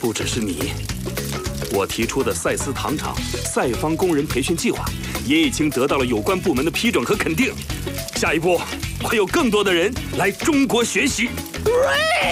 不只是你，我提出的赛斯糖厂赛方工人培训计划也已经得到了有关部门的批准和肯定。下一步会有更多的人来中国学习。